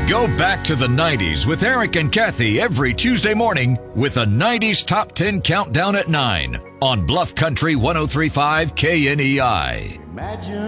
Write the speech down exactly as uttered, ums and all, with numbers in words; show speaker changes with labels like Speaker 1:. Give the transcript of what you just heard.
Speaker 1: Go back to the nineties with Eric and Kathy every Tuesday morning with a nineties Top ten Countdown at nine on Bluff Country one oh three point five K N E I. Imagine